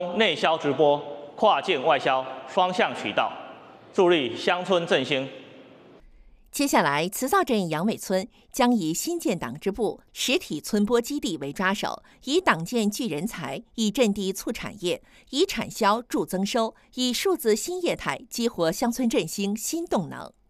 内销直播、跨境外销双向渠道，助力乡村振兴。 接下来，慈灶镇杨尾村将以新建党支部、实体村播基地为抓手，以党建聚人才，以阵地促产业，以产销助增收，以数字新业态激活乡村振兴新动能。